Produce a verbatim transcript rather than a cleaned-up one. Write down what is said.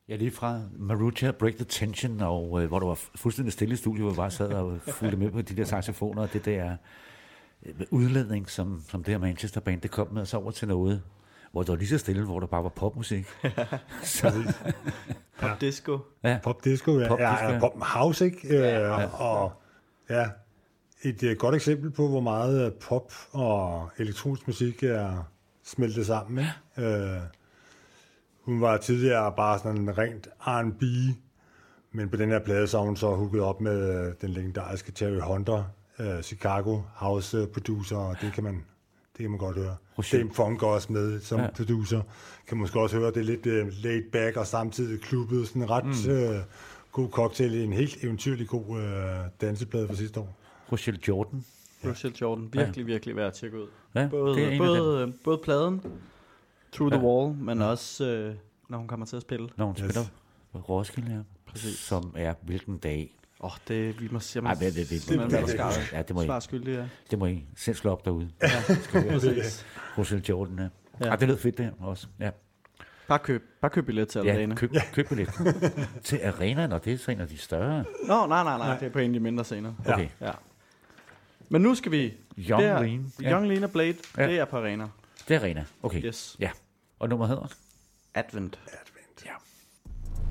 Ja, lige fra Marucha, Break the Tension, og øh, hvor der var fuldstændig stille i studiet, hvor jeg bare sad og fulgte med på de der saxofoner, og det der øh, udledning, som, som det her Manchester Band, det kom med os over til noget, hvor det var lige så stille, hvor der bare var popmusik. Så, Pop disco. Ja. Pop disco, ja. Pop, disco, ja, ja. Pop house, ikke? Ja. Øh, og ja, et uh, godt eksempel på, hvor meget pop og elektronisk musik er smeltet sammen. Ja. Øh, hun var tidligere bare sådan en rent R and B, men på den her plade så hun så hooket op med uh, den legendariske Terry Hunter, uh, Chicago house producer, og det kan man, det kan man godt høre. Dame Funk også med som ja. producer. Kan man måske også høre, det er lidt uh, laid back og samtidig klubbet. Sådan en ret mm. uh, god cocktail i en helt eventyrlig god uh, danseplade fra sidste år. Rochelle Jordan. Ja. Rochelle Jordan. Virkelig, ja. virkelig værd at tjekke ud. Ja, både, både, både pladen, Through ja. the Wall, men også øh, når hun kommer til at spille. Når hun yes. spiller Roskilde, ja. Præcis. Som er hvilken dag. Åh, oh, det vi må se, Ej, det, det, det, det, det, det, ja, det må I. Skyldig, ja. Det må I selv slå op derude. Ja, præcis. Rochelle Jordan, ja. ja. Ah, det lød fedt det også, ja. Bare køb, bare køb billet til Arena. Ja, køb, køb billet til Arenaen, og det er så en af de større. Nå, nej, nej, nej, det er på en af de mindre scener. Okay. Ja. Men nu skal vi... Young der, Lean. Young Lean og Blade, ja. det er på Arena. Det er Arena, okay. Yes. Ja. Og nummeret hedder? Advent.